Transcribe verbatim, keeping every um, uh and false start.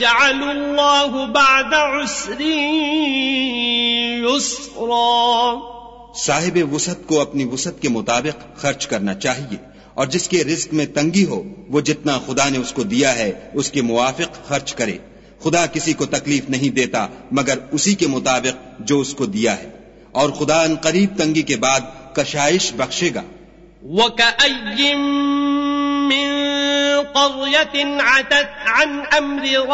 जअलुल्लाहु बअद उसरिन युस्रा। साहिब वुसअत को अपनी वुसअत के मुताबिक खर्च करना चाहिए, और जिसके रिज्क में तंगी हो वो जितना खुदा ने उसको दिया है उसके मुवाफिक खर्च करे। खुदा किसी को तकलीफ नहीं देता मगर उसी के मुताबिक जो उसको दिया है, और खुदा अनकरीब तंगी के बाद कशाइश बख्शेगा। वकअय्यिम मिन क़र्यतिन अतत अन अम्रि